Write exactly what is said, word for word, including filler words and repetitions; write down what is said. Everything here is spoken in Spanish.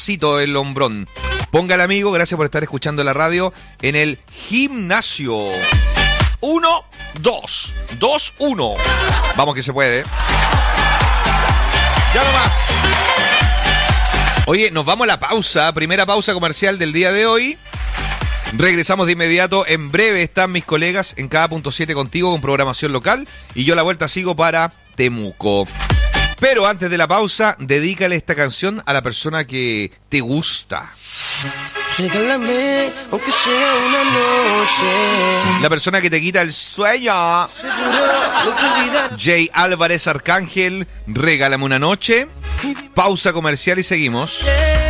pasito el hombrón. Ponga el amigo, gracias por estar escuchando la radio en el gimnasio. Uno, dos, dos, uno. Vamos que se puede. Ya nomás. Oye, nos vamos a la pausa, primera pausa comercial del día de hoy. Regresamos de inmediato. En breve están mis colegas en cada punto siete contigo con programación local. Y yo la vuelta sigo para Temuco. Pero antes de la pausa, dedícale esta canción a la persona que te gusta. Regálame, aunque sea una noche. La persona que te quita el sueño. Jay Álvarez Arcángel, regálame una noche. Pausa comercial y seguimos.